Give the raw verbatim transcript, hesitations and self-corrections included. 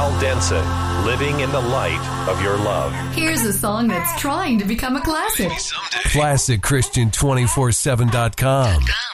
Al Denson, Living in the Light of Your Love. Here's a song that's trying to become a classic. Classic Christian two four seven dot com.